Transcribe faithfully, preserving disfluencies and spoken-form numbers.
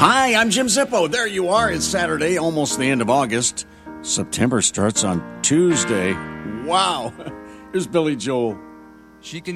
Hi, I'm Jim Zippo. There you are. It's Saturday, almost the end of August. September starts on Tuesday. Wow. Here's Billy Joel. She can